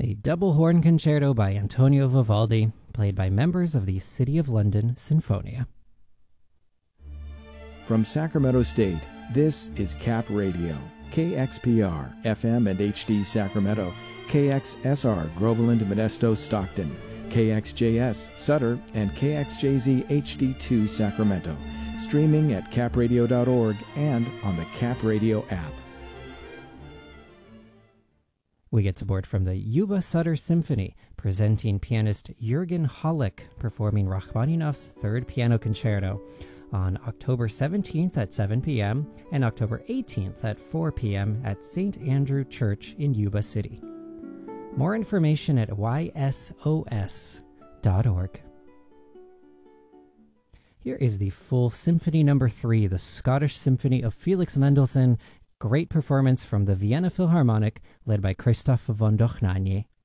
a double horn concerto by Antonio Vivaldi, played by members of the City of London Sinfonia. From Sacramento State, this is Cap Radio, KXPR, FM and HD Sacramento, KXSR, Groveland, Modesto, Stockton, KXJS, Sutter, and KXJZ HD2 Sacramento, streaming at capradio.org and on the Cap Radio app. We get support from the Yuba Sutter Symphony, presenting pianist Jürgen Hollick performing Rachmaninoff's Third Piano Concerto on October 17th at 7 p.m. and October 18th at 4 p.m. at St. Andrew Church in Yuba City. More information at ysos.org. Here is the full Symphony No. 3, the Scottish Symphony of Felix Mendelssohn. Great performance from the Vienna Philharmonic, led by Christoph von Dohnanyi.